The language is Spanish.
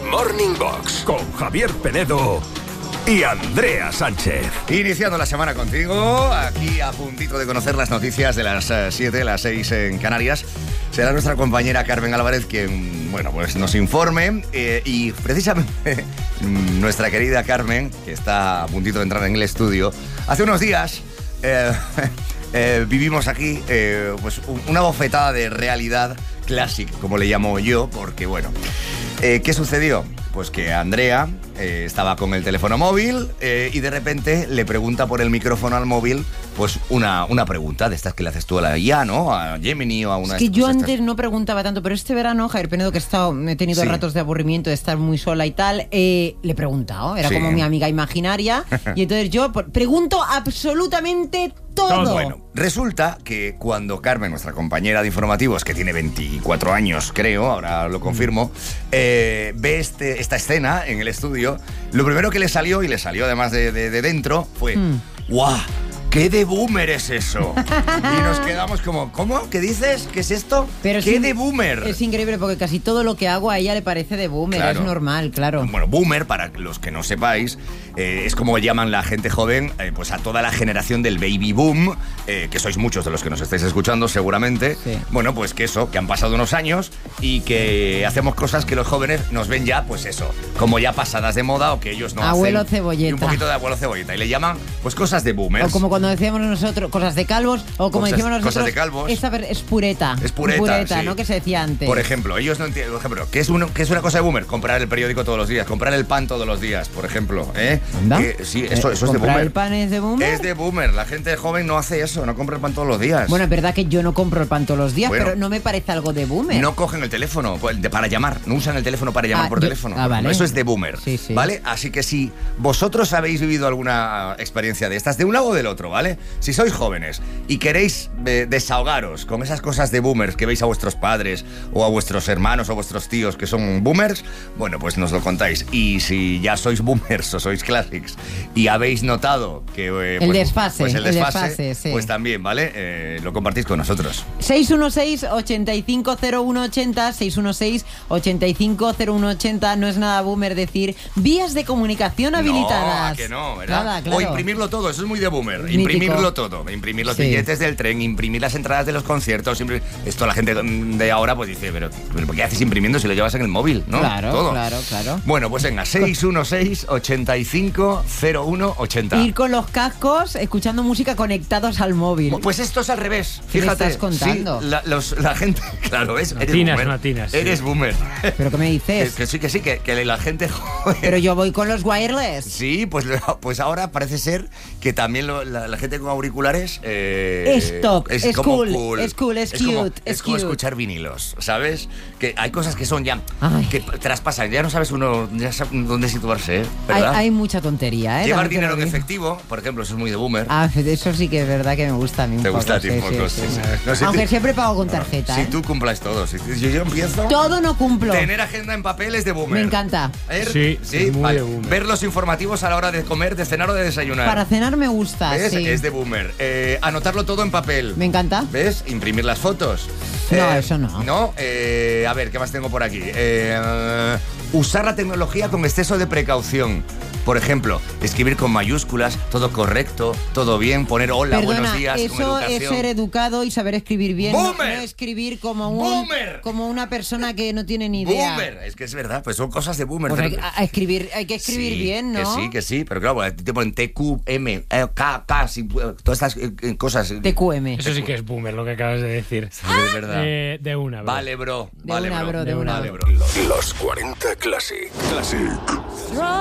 Morning Box con Javier Penedo y Andrea Sánchez. Iniciando la semana contigo, aquí a puntito de conocer las noticias de las 7, las 6 en Canarias. Será nuestra compañera Carmen Álvarez quien, pues nos informe y precisamente nuestra querida Carmen, que está a puntito de entrar en el estudio, hace unos días vivimos aquí pues una bofetada de realidad clásica, como le llamo yo, porque ¿qué sucedió? Pues que Andrea estaba con el teléfono móvil y de repente le pregunta por el micrófono al móvil pues una pregunta de estas que le haces tú a la IA, ¿no? A Gemini o a una... Es que yo antes no preguntaba tanto, pero este verano, Javier Penedo, que he tenido ratos de aburrimiento, de estar muy sola y tal, le he preguntado, era como mi amiga imaginaria, y entonces yo pregunto absolutamente todo. Bueno, resulta que cuando Carmen, nuestra compañera de informativos, que tiene 24 años, creo, ahora lo confirmo, ve esta escena en el estudio, lo primero que le salió, y le salió además de dentro, fue ¡guau! ¡Qué de boomer es eso! Y nos quedamos como, ¿cómo? ¿Qué dices? ¿Qué es esto? Pero ¿Qué de boomer? Es increíble porque casi todo lo que hago a ella le parece de boomer, claro. Es normal, claro. Bueno, boomer, para los que no sepáis, es como llaman la gente joven, pues a toda la generación del baby boom, que sois muchos de los que nos estáis escuchando seguramente. Sí. Bueno, pues que han pasado unos años y que hacemos cosas que los jóvenes nos ven ya, pues eso, como ya pasadas de moda o que ellos no abuelo hacen. Cebolleta. Y un poquito de abuelo cebolleta. Y le llaman, pues, cosas de boomers. O como cuando decíamos nosotros, cosas de calvos, o como decíamos nosotros, cosas de calvos. Esta es pureta. Es pureta, sí. ¿No? Que se decía antes. Por ejemplo, ellos no entienden, por ejemplo, ¿qué es una cosa de boomer? Comprar el periódico todos los días, comprar el pan todos los días, por ejemplo, ¿Anda? Sí, eso es de boomer. ¿Comprar el pan es de boomer? Es de boomer. La gente joven no hace eso, no compra el pan todos los días. Bueno, es verdad que yo no compro el pan todos los días, pero no me parece algo de boomer. No cogen el teléfono para llamar, no usan el teléfono para llamar por teléfono. Vale. Eso es de boomer, sí. ¿vale? Así que si vosotros habéis vivido alguna experiencia de estas, de un lado o del otro, ¿vale? Si sois jóvenes y queréis desahogaros con esas cosas de boomers que veis a vuestros padres o a vuestros hermanos o a vuestros tíos que son boomers, bueno, pues nos lo contáis. Y si ya sois boomers o sois classics y habéis notado que el desfase, sí. Pues también, ¿vale? Lo compartís con nosotros. 616-850180, 616-850180. No es nada boomer decir vías de comunicación habilitadas. No, que no, ¿verdad? Nada, claro. O imprimirlo todo, eso es muy de boomer. Mítico. Imprimirlo todo, imprimir los billetes del tren, imprimir las entradas de los conciertos, esto la gente de ahora pues dice, pero ¿por qué haces imprimiendo si lo llevas en el móvil? ¿No? Claro, todo. claro. Bueno, pues venga, 616-850180. Ir con los cascos, escuchando música conectados al móvil. Pues esto es al revés, ¿Qué fíjate. me estás contando? Sí, la gente, claro, ¿ves? Eres boomer. Latinas, eres boomer. ¿Pero qué me dices? Que sí, que la gente joven... Pero yo voy con los wireless. Sí, pues ahora parece ser que también la gente con auriculares... Stop, es cool, es cute. Es como escuchar vinilos, ¿sabes? Que hay cosas que son ya... que traspasan, ya no sabes uno ya sabe dónde situarse, ¿verdad? Hay mucha tontería, Llevar dinero en efectivo, por ejemplo, eso es muy de boomer. Eso sí que es verdad que me gusta a mí un poco. Te gusta a ti un poco, sí. No, aunque siempre pago con tarjeta. Si tú cumplas todo, si yo empiezo... Todo no cumplo. Tener agenda en papel es de boomer. Me encanta. Sí, muy vale. de boomer. Ver los informativos a la hora de comer, de cenar o de desayunar. Para cenar me gusta, ¿Ves? sí. Es de boomer. Anotarlo todo en papel. Me encanta. ¿Ves? Imprimir las fotos. No, eso no. No, a ver, ¿qué más tengo por aquí? Usar la tecnología con exceso de precaución. Por ejemplo, escribir con mayúsculas, todo correcto, todo bien, poner hola, Perdona, buenos días, eso con educación. es ser educado y saber escribir bien. ¡Boomer! No escribir como ¡Boomer! como una persona que no tiene ni idea. Boomer, es que es verdad, pues son cosas de boomer. Pues hay que escribir bien, ¿no? Que sí, pero claro, te ponen TQM, KK, todas estas cosas. TQM. Eso sí que es boomer, lo que acabas de decir. De verdad. De una, bro. Vale, bro. De una, bro. Los 40 Classic.